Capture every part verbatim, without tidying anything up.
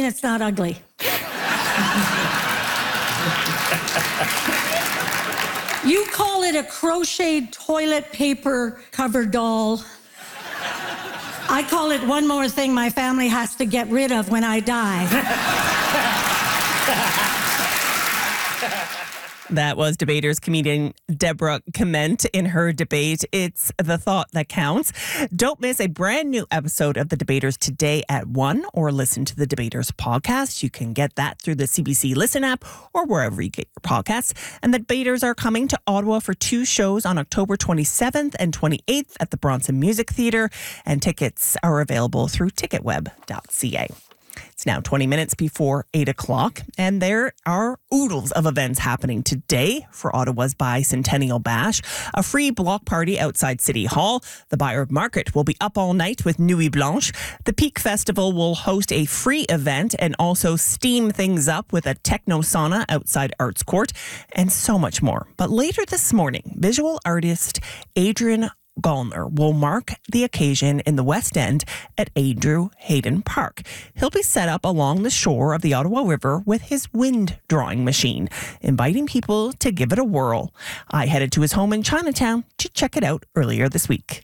it's not ugly. You call it a crocheted toilet paper covered doll. I call it one more thing my family has to get rid of when I die. That was debaters comedian Deborah Comment in her debate. It's the thought that counts. Don't miss a brand new episode of The Debaters today at one, or listen to the Debaters podcast. You can get that through the C B C Listen app or wherever you get your podcasts. And the Debaters are coming to Ottawa for two shows on October twenty-seventh and twenty-eighth at the Bronson Music Theatre, and tickets are available through ticketweb dot c a. It's now twenty minutes before eight o'clock, and there are oodles of events happening today for Ottawa's Bicentennial Bash. A free block party outside City Hall. The Buyer Market will be up all night with Nuit Blanche. The Peak Festival will host a free event and also steam things up with a techno sauna outside Arts Court, and so much more. But later this morning, visual artist Adrian Gallner will mark the occasion in the West End at Andrew Hayden Park. He'll be set up along the shore of the Ottawa River with his wind drawing machine, inviting people to give it a whirl. I headed to his home in Chinatown to check it out earlier this week.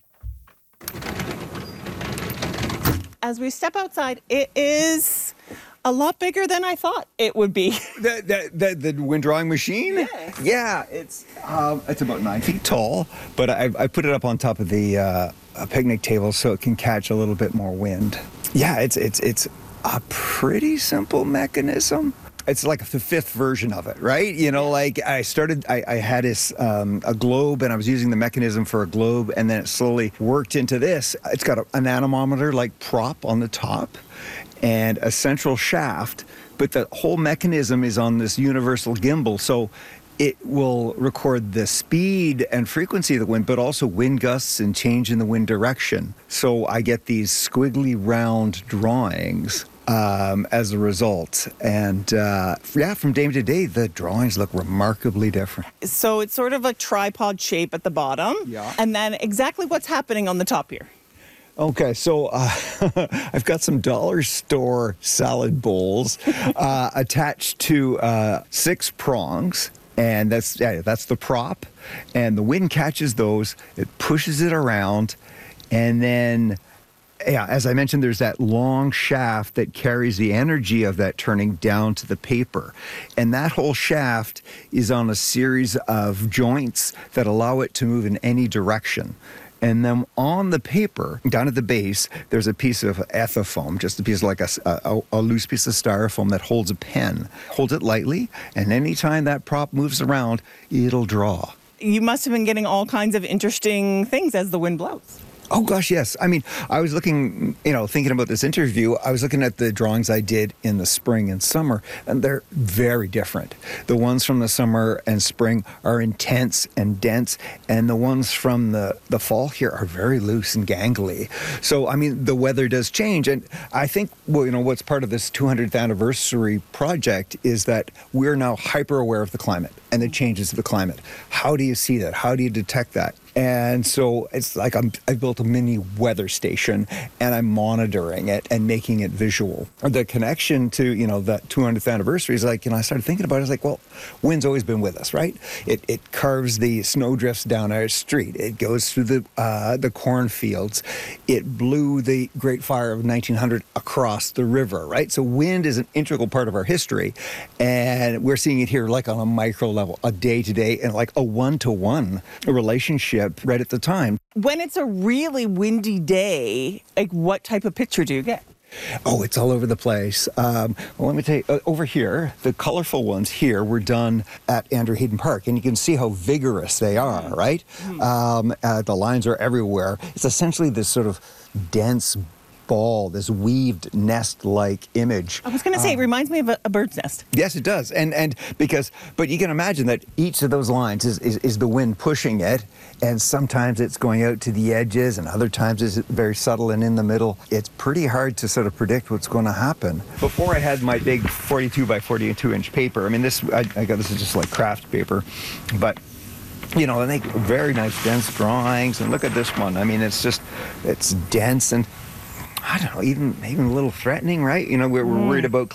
As we step outside, it is a lot bigger than I thought it would be. The the, the, the wind drawing machine? Yes. Yeah, it's um, it's about nine feet tall, but I, I put it up on top of the uh, a picnic table so it can catch a little bit more wind. Yeah, it's it's it's a pretty simple mechanism. It's like the fifth version of it, right? You know, like I started, I, I had this, um, a globe, and I was using the mechanism for a globe, and then it slowly worked into this. It's got a, an anemometer like prop on the top and a central shaft, but the whole mechanism is on this universal gimbal. So it will record the speed and frequency of the wind, but also wind gusts and change in the wind direction. So I get these squiggly round drawings Um, as a result. And uh, yeah, from day to day, the drawings look remarkably different. So it's sort of a tripod shape at the bottom. Yeah. And then exactly what's happening on the top here? Okay, so uh, I've got some dollar store salad bowls uh, attached to uh, six prongs. And that's yeah, that's the prop. And the wind catches those, it pushes it around, and then yeah, as I mentioned, there's that long shaft that carries the energy of that turning down to the paper. And that whole shaft is on a series of joints that allow it to move in any direction. And then on the paper, down at the base, there's a piece of ethafoam, just a piece like a, a, a loose piece of styrofoam that holds a pen. Holds it lightly, and anytime that prop moves around, it'll draw. You must have been getting all kinds of interesting things as the wind blows. Oh, gosh, yes. I mean, I was looking, you know, thinking about this interview, I was looking at the drawings I did in the spring and summer, and they're very different. The ones from the summer and spring are intense and dense, and the ones from the, the fall here are very loose and gangly. So, I mean, the weather does change, and I think, well, you know, what's part of this two hundredth anniversary project is that we're now hyper aware of the climate and the changes to the climate. How do you see that? How do you detect that? And so it's like I'm, I built a mini weather station, and I'm monitoring it and making it visual. The connection to, you know, that two hundredth anniversary is like, you know, I started thinking about it. I was like, well, wind's always been with us, right? It it carves the snowdrifts down our street. It goes through the uh, the cornfields. It blew the Great Fire of nineteen hundred across the river, right? So wind is an integral part of our history, and we're seeing it here like on a micro level, a day-to-day, and like a one-to-one relationship right at the time. When it's a really windy day, like what type of picture do you get? Oh, it's all over the place. Um, well, let me tell you, uh, over here, the colorful ones here were done at Andrew Hayden Park, and you can see how vigorous they are, right? Mm-hmm. Um, uh, the lines are everywhere. It's essentially this sort of dense ball, this weaved nest-like image. I was going to say, um, it reminds me of a, a bird's nest. Yes, it does. And and because, but you can imagine that each of those lines is, is, is the wind pushing it, and sometimes it's going out to the edges, and other times it's very subtle and in the middle. It's pretty hard to sort of predict what's going to happen. Before I had my big forty-two by forty-two inch paper, I mean, this, I, I got this is just like craft paper, but you know, they make very nice dense drawings, and look at this one. I mean, it's just, it's dense and I don't know, even even a little threatening, right? You know, we're, we're worried about